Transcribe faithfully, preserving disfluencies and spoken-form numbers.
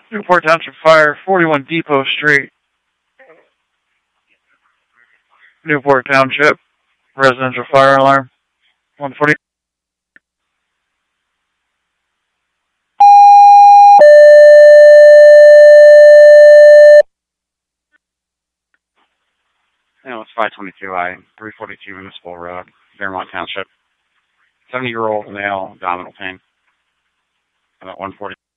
Newport Township Fire, forty-one Depot Street. Newport Township, residential fire alarm, one forty. Yeah, it's five twenty-two I, three forty-two Municipal Road, Fairmont Township. seventy-year-old male, abdominal pain. About one forty.